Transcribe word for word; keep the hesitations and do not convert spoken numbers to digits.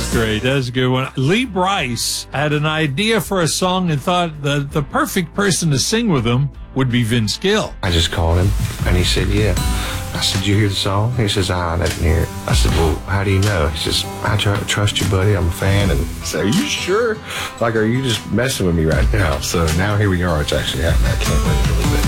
Great. That's a good one. Lee Brice had an idea for a song and thought the, the perfect person to sing with him would be Vince Gill. I just called him, and he said, yeah. I said, did you hear the song? He says, I didn't hear it. I said, well, how do you know? He says, I try to trust you, buddy. I'm a fan. And I said, are you sure? Like, are you just messing with me right now? So now here we are. It's actually happening. I can't wait to believe it.